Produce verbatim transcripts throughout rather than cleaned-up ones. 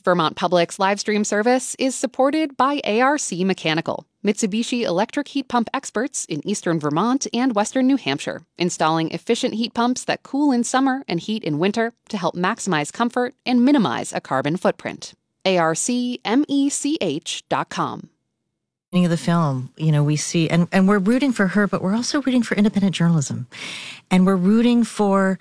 Vermont Public's live stream service is supported by A R C Mechanical, Mitsubishi electric heat pump experts in eastern Vermont and western New Hampshire, installing efficient heat pumps that cool in summer and heat in winter to help maximize comfort and minimize a carbon footprint. A R C mech dot com. Of the film, you know, we see, and, and we're rooting for her, but we're also rooting for independent journalism. And we're rooting for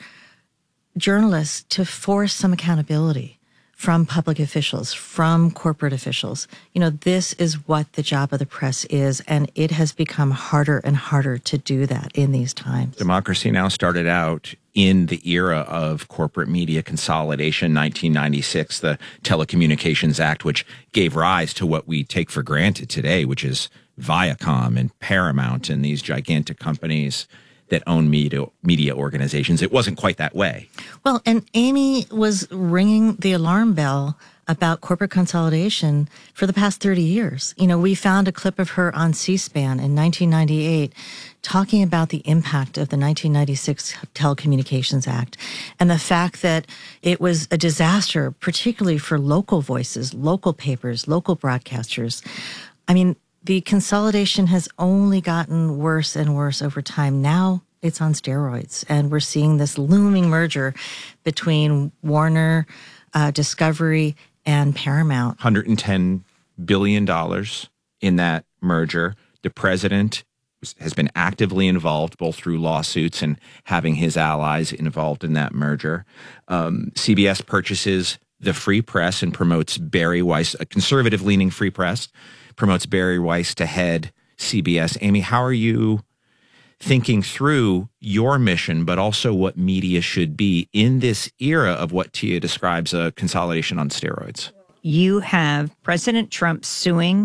journalists to force some accountability from public officials, from corporate officials. You know, this is what the job of the press is, and it has become harder and harder to do that in these times. Democracy Now! Started out in the era of corporate media consolidation, nineteen ninety-six, the Telecommunications Act, which gave rise to what we take for granted today, which is Viacom and Paramount and these gigantic companies that own media, media organizations. It wasn't quite that way. Well, and Amy was ringing the alarm bell about corporate consolidation for the past thirty years. You know, we found a clip of her on C-SPAN in nineteen ninety-eight talking about the impact of the nineteen ninety-six Telecommunications Act and the fact that it was a disaster, particularly for local voices, local papers, local broadcasters. I mean, the consolidation has only gotten worse and worse over time. Now it's on steroids, and we're seeing this looming merger between Warner, uh, Discovery, and Paramount. one hundred ten billion dollars in that merger. The president has been actively involved, both through lawsuits and having his allies involved in that merger. Um, C B S purchases the Free Press and promotes Barry Weiss, a conservative-leaning Free Press, promotes Barry Weiss to head C B S. Amy, how are you thinking through your mission, but also what media should be in this era of what Tia describes a consolidation on steroids? You have President Trump suing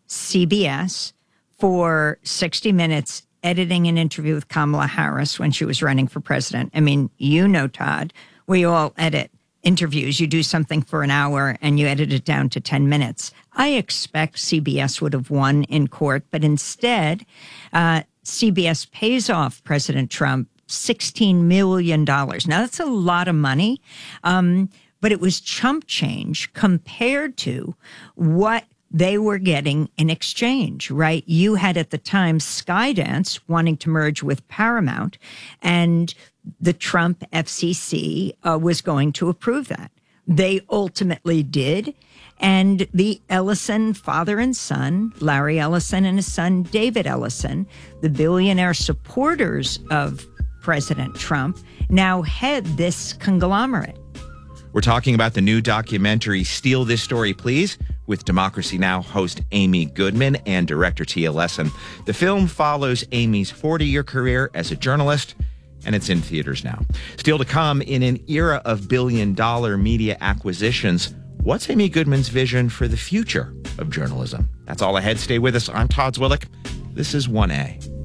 C B S for sixty minutes editing an interview with Kamala Harris when she was running for president. I mean, you know, Todd, we all edit interviews. You do something for an hour and you edit it down to ten minutes. I expect C B S would have won in court, but instead, uh, C B S pays off President Trump sixteen million dollars. Now, that's a lot of money, um, but it was chump change compared to what they were getting in exchange, right? You had at the time Skydance wanting to merge with Paramount, and the Trump F C C uh, was going to approve that. They ultimately did. And the Ellison father and son, Larry Ellison and his son, David Ellison, the billionaire supporters of President Trump, now head this conglomerate. We're talking about the new documentary, Steal This Story, Please, with Democracy Now! Host Amy Goodman and director Tia Lessin. The film follows Amy's forty-year career as a journalist, and it's in theaters now. Still to come, in an era of billion-dollar media acquisitions, what's Amy Goodman's vision for the future of journalism? That's all ahead. Stay with us. I'm Todd Zwillich. This is one A.